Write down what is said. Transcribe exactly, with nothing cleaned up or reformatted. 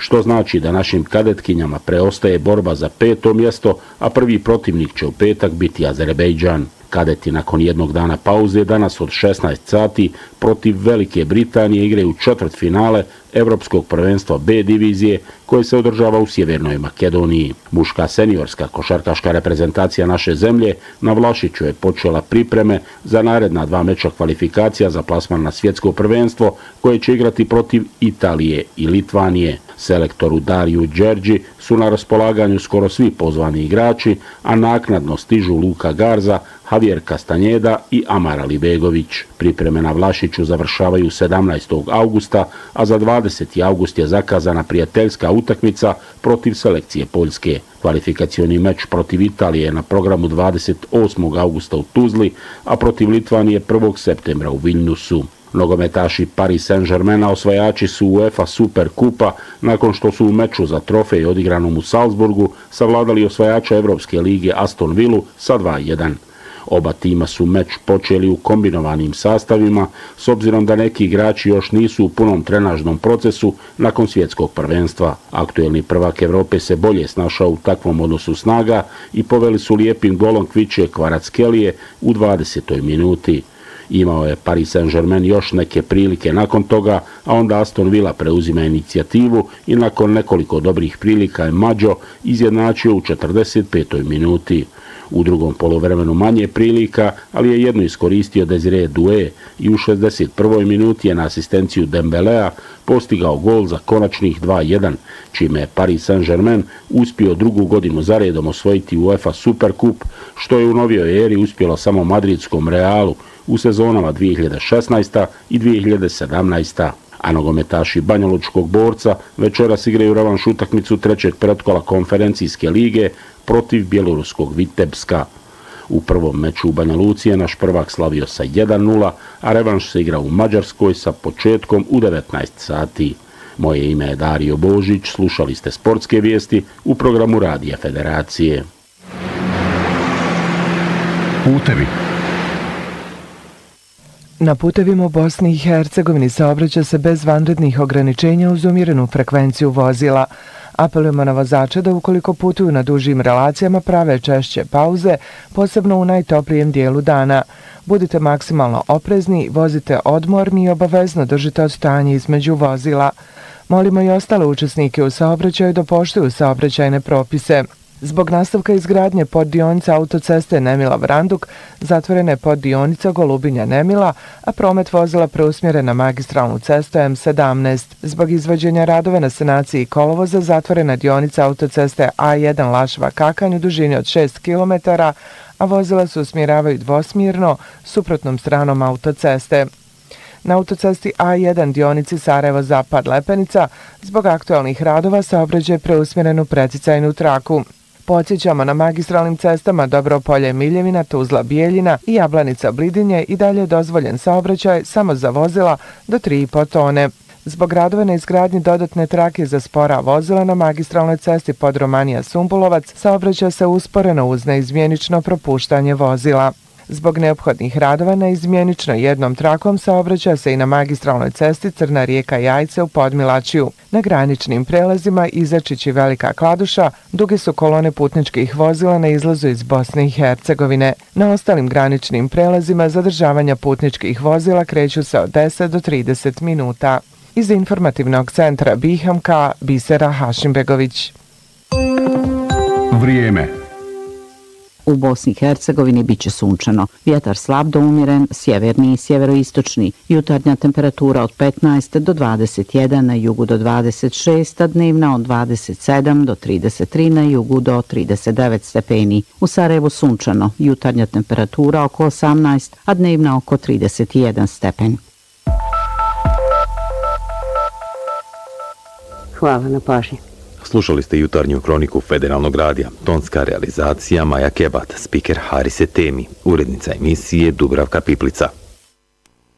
što znači da našim kadetkinjama preostaje borba za peto mjesto, a prvi protivnik će u petak biti Azerbejdžan. Kadeti nakon jednog dana pauze danas od šesnaest sati protiv Velike Britanije igraju četvrtfinale Evropskog prvenstva B divizije koje se održava u Sjevernoj Makedoniji. Muška seniorska košarkaška reprezentacija naše zemlje na Vlašiću je počela pripreme za naredna dva meča kvalifikacija za plasman na svjetsko prvenstvo koje će igrati protiv Italije i Litvanije. Selektoru Dariju Đerđi su na raspolaganju skoro svi pozvani igrači, a naknadno stižu Luka Garza, Javier Castanjeda i Amar Alibegović. Pripreme na Vlašiću završavaju sedamnaestog augusta, a za dvadeseti august je zakazana prijateljska utakmica protiv selekcije Poljske. Kvalifikacioni meč protiv Italije je na programu dvadeset osmog augusta u Tuzli, a protiv Litvanije prvog septembra u Viljnusu. Nogometaši Paris Saint-Germaina osvajači su UEFA Super Kupa nakon što su u meču za trofej odigranom u Salzburgu savladali osvajača Evropske lige Aston Villu sa dva jedan. Oba tima su meč počeli u kombinovanim sastavima, s obzirom da neki igrači još nisu u punom trenažnom procesu nakon svjetskog prvenstva. Aktuelni prvak Evrope se bolje snašao u takvom odnosu snaga i poveli su lijepim golom Kviče Kvaratskhelije u dvadesetoj minuti. Imao je Paris Saint-Germain još neke prilike nakon toga, a onda Aston Villa preuzima inicijativu i nakon nekoliko dobrih prilika je Mađo izjednačio u četrdeset petoj minuti. U drugom poluvremenu manje prilika, ali je jedno iskoristio Desire Doué i u šezdeset prvoj minuti je na asistenciju Dembelea postigao gol za konačnih dva jedan, čime je Paris Saint-Germain uspio drugu godinu zaredom osvojiti UEFA Super Kup, što je u novijoj eri uspjelo samo madridskom Realu u sezonama dvije hiljade šesnaesta i dvije hiljade sedamnaesta. A nogometaši Banjalučkog Borca večeras igraju revanš utakmicu trećeg pretkola konferencijske lige protiv bjeloruskog Vitebska. U prvom meču u Banja Luci je naš prvak slavio sa jedan nula, a revanš se igra u Mađarskoj sa početkom u devetnaest sati. Moje ime je Dario Božić, slušali ste sportske vijesti u programu Radija Federacije. Putevi. Na putevima u Bosni i Hercegovini saobraća se bez vanrednih ograničenja uz umjerenu frekvenciju vozila. Apelujemo na vozače da ukoliko putuju na dužim relacijama prave češće pauze, posebno u najtoplijem dijelu dana. Budite maksimalno oprezni, vozite odmorni i obavezno držite odstojanje između vozila. Molimo i ostale učesnike u saobraćaju da poštuju saobraćajne propise. Zbog nastavka izgradnje poddionica autoceste Nemila-Vranduk zatvorena je poddionica Golubinja-Nemila, a promet vozila preusmjeren na magistralnu cestu M sedamnaest. Zbog izvođenja radova na sanaciji kolovoza zatvorena dionica autoceste A jedan Lašva-Kakanj u dužini od šest kilometara, a vozila se usmjeravaju dvosmjerno suprotnom stranom autoceste. Na autocesti A jedan dionici Sarajevo-Zapad-Lepenica zbog aktualnih radova saobraćaj je preusmjeren u preticajnu traku. Podsjećamo, na magistralnim cestama Dobropolje-Miljevina, Tuzla-Bijeljina i Jablanica-Blidinje i dalje je dozvoljen saobraćaj samo za vozila do tri i po tone. Zbog radova na izgradnji dodatne trake za spora vozila na magistralnoj cesti Podromanija-Sumbulovac saobraća se usporeno uz neizmjenično propuštanje vozila. Zbog neophodnih radova na izmjenično jednom trakom saobraća se i na magistralnoj cesti Crna Rijeka-Jajce u Podmilačiju. Na graničnim prelazima Izačić i Velika Kladuša duge su kolone putničkih vozila na izlazu iz Bosne i Hercegovine. Na ostalim graničnim prelazima zadržavanja putničkih vozila kreću se od deset do trideset minuta. Iz informativnog centra Bihamka, Bisera Hašimbegović. Vrijeme. U Bosni i Hercegovini biće sunčano. Vjetar slab do umjeren, sjeverni i sjeveroistočni. Jutarnja temperatura od petnaest do dvadeset jedan, na jugu do dvadeset šest, a dnevna od dvadeset sedam do trideset tri, na jugu do trideset devet stepeni. U Sarajevu sunčano. Jutarnja temperatura oko osamnaest, a dnevna oko trideset jedan stepen. Hvala na pažnji. Slušali ste jutarnju kroniku Federalnog radija. Tonska realizacija Maja Kebat, spiker Harise Temi, urednica emisije Dubravka Piplica.